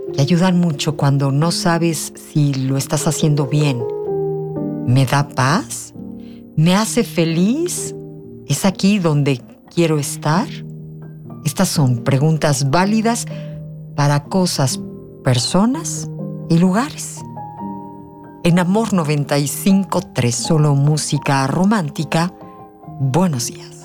que ayudan mucho cuando no sabes si lo estás haciendo bien. ¿Me da paz? ¿Me hace feliz? ¿Es aquí donde quiero estar? Estas son preguntas válidas para cosas, personas y lugares. En Amor 95.3, solo música romántica. Buenos días.